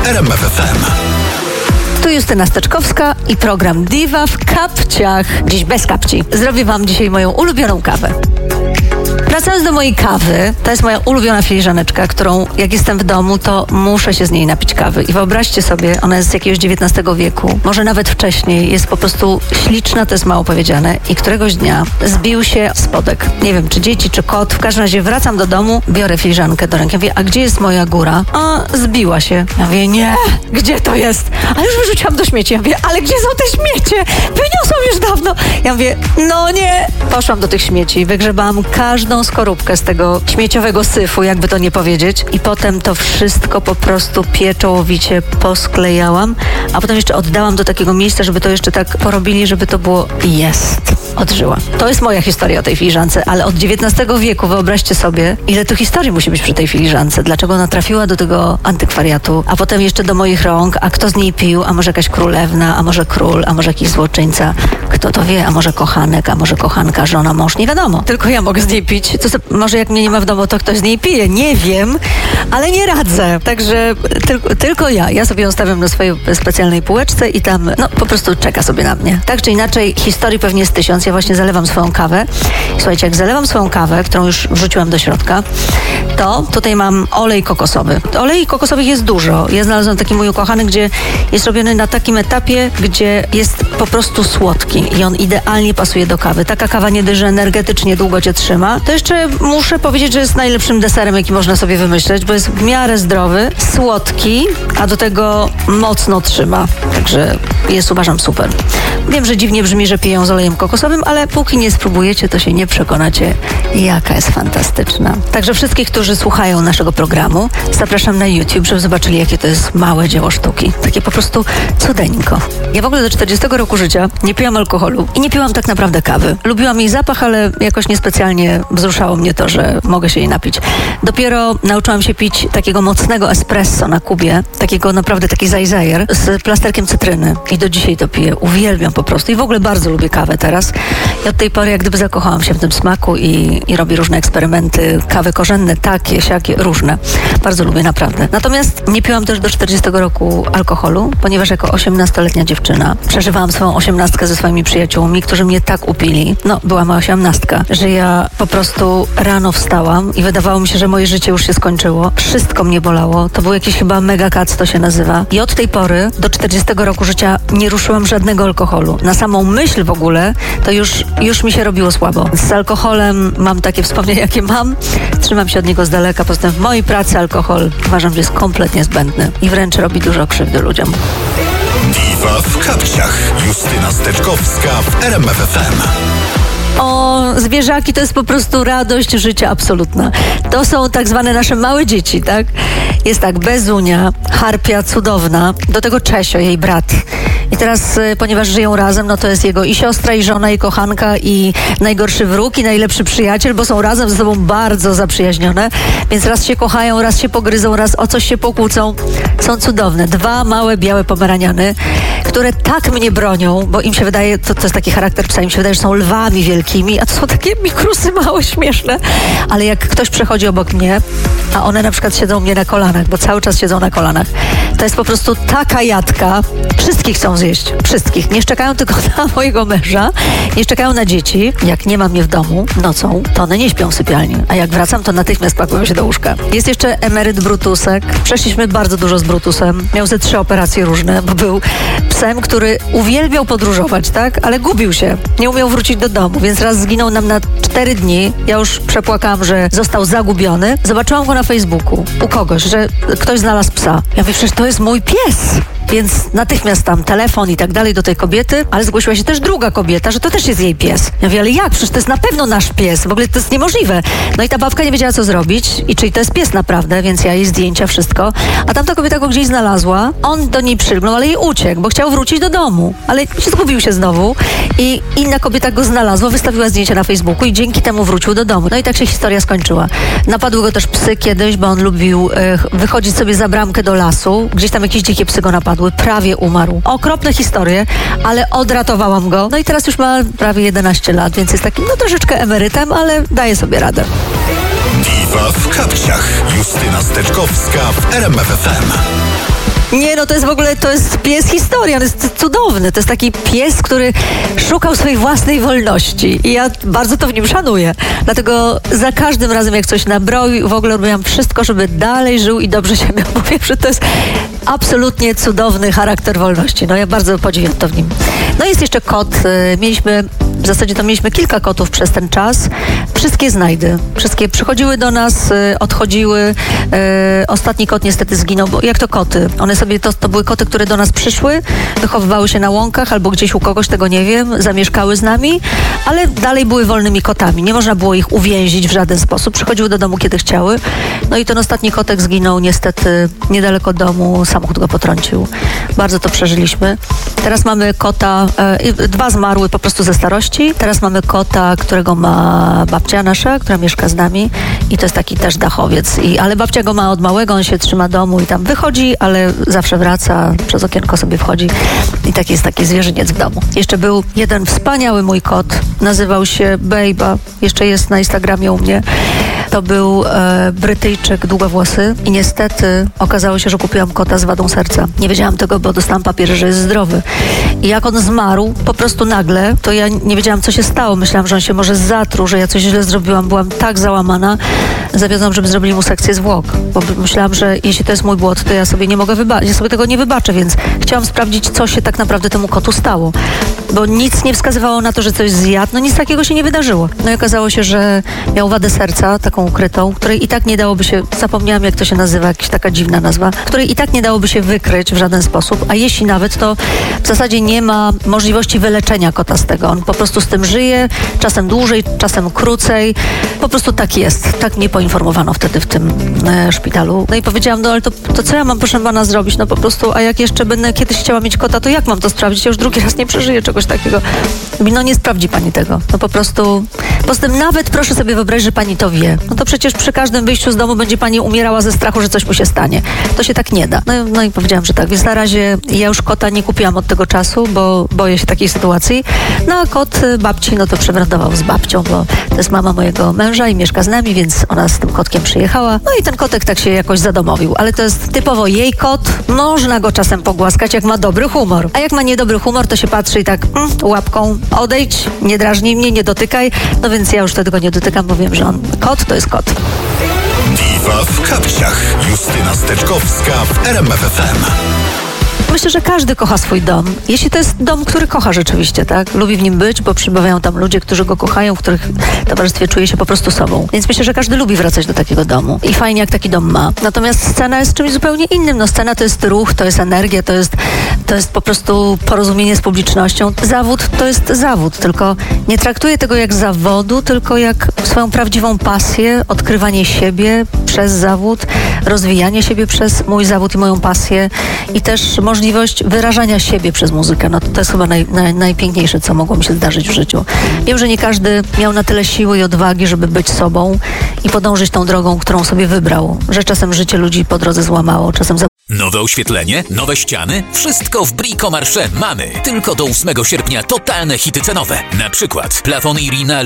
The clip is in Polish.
w RMF FM. Tu Justyna Steczkowska i program Diva w kapciach. Dziś bez kapci. Zrobię wam dzisiaj moją ulubioną kawę. Wracając do mojej kawy, to jest moja ulubiona filiżaneczka, którą jak jestem w domu, to muszę się z niej napić kawy. I wyobraźcie sobie, ona jest z jakiegoś XIX wieku, może nawet wcześniej, jest po prostu śliczna, to jest mało powiedziane. I któregoś dnia zbił się spodek. Nie wiem, czy dzieci, czy kot. W każdym razie wracam do domu, biorę filiżankę do ręki. Ja mówię, a gdzie jest moja góra? A, zbiła się. Ja mówię, nie, gdzie to jest? A już wyrzuciłam do śmieci. Ja mówię, ale gdzie są te śmiecie? Wyniosłam już dawno. Ja mówię, no nie. Poszłam do tych śmieci, wygrzebałam każdą skorupkę z tego śmieciowego syfu, jakby to nie powiedzieć. I potem to wszystko po prostu pieczołowicie posklejałam, a potem jeszcze oddałam do takiego miejsca, żeby to jeszcze tak porobili, żeby to było odżyła. To jest moja historia o tej filiżance, ale od XIX wieku wyobraźcie sobie, ile tu historii musi być przy tej filiżance. Dlaczego ona trafiła do tego antykwariatu, a potem jeszcze do moich rąk, a kto z niej pił, a może jakaś królewna, a może król, a może jakiś złoczyńca. Kto to wie, a może kochanek, a może kochanka, żona, mąż, nie wiadomo. Tylko ja mogę z niej pić. Może jak mnie nie ma w domu, to ktoś z niej pije. Nie wiem, ale nie radzę. Także tylko ja. Ja sobie ją stawiam na swojej specjalnej półeczce i tam, po prostu czeka sobie na mnie. Tak czy inaczej, historii pewnie jest 1000. Ja właśnie zalewam swoją kawę. Słuchajcie, jak zalewam swoją kawę, którą już wrzuciłam do środka, to tutaj mam olej kokosowy. Olej kokosowych jest dużo. Ja znalazłam taki mój ukochany, gdzie jest robiony na takim etapie, gdzie jest po prostu słodki i on idealnie pasuje do kawy. Taka kawa nie dość, że energetycznie długo cię trzyma, to jeszcze muszę powiedzieć, że jest najlepszym deserem, jaki można sobie wymyśleć, bo jest w miarę zdrowy, słodki, a do tego mocno trzyma. Także jest, uważam, super. Wiem, że dziwnie brzmi, że piję z olejem kokosowym, ale póki nie spróbujecie, to się nie przekonacie, jaka jest fantastyczna. Także wszystkich, którzy słuchają naszego programu, zapraszam na YouTube, żeby zobaczyli, jakie to jest małe dzieło sztuki. Takie po prostu cudeńko. Ja w ogóle do 40 roku życia nie piłam alkoholu i nie piłam tak naprawdę kawy. Lubiłam jej zapach, ale jakoś niespecjalnie wzruszało mnie to, że mogę się jej napić. Dopiero nauczyłam się pić takiego mocnego espresso na kubie, takiego naprawdę taki zajzajer z plasterkiem cytryny. I do dzisiaj to piję. Uwielbiam po prostu. I w ogóle bardzo lubię kawę teraz. I od tej pory jak gdyby zakochałam się w tym smaku i robię różne eksperymenty. Kawy korzenne, takie, siakie, różne. Bardzo lubię, naprawdę. Natomiast nie piłam też do 40 roku alkoholu, ponieważ jako 18-letnia dziewczyna przeżywałam swoją 18 ze swoimi przyjaciółmi, którzy mnie tak upili. Była moja 18, że ja po prostu rano wstałam i wydawało mi się, że moje życie już się skończyło. Wszystko mnie bolało. To był jakiś chyba megakac, to się nazywa. I od tej pory do 40 roku życia nie ruszyłam żadnego alkoholu. Na samą myśl w ogóle to już mi się robiło słabo. Z alkoholem mam takie wspomnienia, jakie mam. Trzymam się od niego z daleka. Poza tym w mojej pracy alkohol uważam, że jest kompletnie zbędny i wręcz robi dużo krzywdy ludziom. Diva w kapciach. Justyna Steczkowska w RMF FM. O, zwierzaki to jest po prostu radość życia absolutna. To są tak zwane nasze małe dzieci, tak? Jest tak, Bezunia, harpia cudowna, do tego Czesio, jej brat. I teraz, ponieważ żyją razem, to jest jego i siostra, i żona, i kochanka, i najgorszy wróg, i najlepszy przyjaciel, bo są razem ze sobą bardzo zaprzyjaźnione, więc raz się kochają, raz się pogryzą, raz o coś się pokłócą. Są cudowne. 2 małe, białe pomeraniany, które tak mnie bronią, bo im się wydaje, to jest taki charakter psa, im się wydaje, że są lwami wielkimi, a to są takie mikrusy małe, śmieszne. Ale jak ktoś przechodzi obok mnie, a one na przykład siedzą mnie na kolanach, bo cały czas siedzą na kolanach, to jest po prostu taka jadka. Wszystkich chcą zjeść. Wszystkich. Nie szczekają tylko na mojego męża, nie szczekają na dzieci. Jak nie ma mnie w domu nocą, to one nie śpią w sypialni. A jak wracam, to natychmiast pakują się do łóżka. Jest jeszcze emeryt Brutusek. Przeszliśmy bardzo dużo z Brutusem. Miał ze 3 operacje różne, bo był psem, który uwielbiał podróżować, tak? Ale gubił się. Nie umiał wrócić do domu, więc raz zginął nam na 4 dni. Ja już przepłakałam, że został zagubiony. Zobaczyłam go na Facebooku u kogoś, że ktoś znalazł psa. Ja mówię, przecież to jest mój pies. Więc natychmiast tam telefon i tak dalej do tej kobiety, ale zgłosiła się też druga kobieta, że to też jest jej pies. Ja mówię, ale jak? Przecież to jest na pewno nasz pies. W ogóle to jest niemożliwe. I ta babka nie wiedziała, co zrobić i czyli to jest pies naprawdę, więc ja jej zdjęcia, wszystko. A tamta kobieta go gdzieś znalazła, on do niej przylgnął, ale jej uciekł, bo chciał wrócić do domu. Ale zgubił się znowu i inna kobieta go znalazła, wystawiła zdjęcia na Facebooku i dzięki temu wrócił do domu. I tak się historia skończyła. Napadły go też psy kiedyś, bo on lubił wychodzić sobie za bramkę do lasu. Gdzieś tam jakieś dzikie psy go napadły. Prawie umarł. Okropne historie, ale odratowałam go. I teraz już ma prawie 11 lat, więc jest takim troszeczkę emerytem, ale daje sobie radę. Diva w kapciach. Justyna Steczkowska w RMF FM. Nie, no to jest w ogóle, to jest pies historia, on jest cudowny. To jest taki pies, który szukał swojej własnej wolności i ja bardzo to w nim szanuję. Dlatego za każdym razem, jak coś nabroił, w ogóle robiłam wszystko, żeby dalej żył i dobrze się miał. Mówię, że to jest absolutnie cudowny charakter wolności. No ja bardzo podziwiam to w nim. No jest jeszcze kot. W zasadzie to mieliśmy kilka kotów przez ten czas. Wszystkie znajdy. Wszystkie przychodziły do nas, odchodziły. Ostatni kot niestety zginął, bo jak to koty? One sobie, to były koty, które do nas przyszły, wychowywały się na łąkach albo gdzieś u kogoś, tego nie wiem, zamieszkały z nami, ale dalej były wolnymi kotami. Nie można było ich uwięzić w żaden sposób. Przychodziły do domu, kiedy chciały. No i ten ostatni kotek zginął niestety niedaleko domu. Samochód go potrącił. Bardzo to przeżyliśmy. Teraz mamy kota, dwa zmarły po prostu ze starości. Teraz mamy kota, którego ma babcia nasza, która mieszka z nami i to jest taki też dachowiec. Ale babcia go ma od małego, on się trzyma domu i tam wychodzi, ale zawsze wraca, przez okienko sobie wchodzi i taki jest taki zwierzyniec w domu. Jeszcze był jeden wspaniały mój kot, nazywał się Bejba, jeszcze jest na Instagramie u mnie. To był Brytyjczyk, długowłosy i niestety okazało się, że kupiłam kota z wadą serca. Nie wiedziałam tego, bo dostałam papiery, że jest zdrowy. I jak on zmarł, po prostu nagle, to ja nie wiedziałam, co się stało. Myślałam, że on się może zatruł, że ja coś źle zrobiłam. Byłam tak załamana. Zawiodłam, żeby zrobili mu sekcję zwłok, bo myślałam, że jeśli to jest mój błąd, to ja sobie nie mogę ja sobie tego nie wybaczę, więc chciałam sprawdzić, co się tak naprawdę temu kotu stało. Bo nic nie wskazywało na to, że coś zjadł. No nic takiego się nie wydarzyło. No i okazało się, że miał wadę serca, taką ukrytą, której i tak nie dałoby się, zapomniałam jak to się nazywa, jakaś taka dziwna nazwa, której i tak nie dałoby się wykryć w żaden sposób, a jeśli nawet, to w zasadzie nie ma możliwości wyleczenia kota z tego. On po prostu z tym żyje, czasem dłużej, czasem krócej. Po prostu tak jest. Tak mnie poinformowano wtedy w tym szpitalu. No i powiedziałam, no ale to co ja mam, proszę pana, zrobić? No po prostu, a jak jeszcze będę kiedyś chciała mieć kota, to jak mam to sprawdzić? Ja już drugi raz nie przeżyję czegoś takiego. No nie sprawdzi pani tego. No po prostu, poza tym nawet proszę sobie wyobrazić, że pani to wie. No to przecież przy każdym wyjściu z domu będzie pani umierała ze strachu, że coś mu się stanie. To się tak nie da. No i powiedziałam, że tak. Więc na razie ja już kota nie kupiłam od tego czasu, bo boję się takiej sytuacji. No a kot babci, no to przewędrował z babcią, bo to jest mama mojego męża i mieszka z nami, więc ona z tym kotkiem przyjechała. No i ten kotek tak się jakoś zadomowił. Ale to jest typowo jej kot. Można go czasem pogłaskać, jak ma dobry humor. A jak ma niedobry humor, to się patrzy i tak łapką odejdź, nie drażnij mnie, nie dotykaj. No więc ja już tego nie dotykam, bo wiem, że kot to jest kot. Diva w kapciach. Justyna Steczkowska w RMF FM. Myślę, że każdy kocha swój dom. Jeśli to jest dom, który kocha rzeczywiście, tak? Lubi w nim być, bo przybywają tam ludzie, którzy go kochają, w których towarzystwie czuje się po prostu sobą. Więc myślę, że każdy lubi wracać do takiego domu. I fajnie, jak taki dom ma. Natomiast scena jest czymś zupełnie innym. No scena to jest ruch, to jest energia, to jest po prostu porozumienie z publicznością. Zawód to jest zawód, tylko nie traktuję tego jak zawodu, tylko jak swoją prawdziwą pasję, odkrywanie siebie przez zawód, rozwijanie siebie przez mój zawód i moją pasję i też możliwość wyrażania siebie przez muzykę. No to jest chyba najpiękniejsze, co mogło mi się zdarzyć w życiu. Wiem, że nie każdy miał na tyle siły i odwagi, żeby być sobą i podążyć tą drogą, którą sobie wybrał. Że czasem życie ludzi po drodze złamało, czasem Nowe oświetlenie? Nowe ściany? Wszystko w Brico Marché mamy. Tylko do 8 sierpnia totalne hity cenowe. Na przykład plafon Irina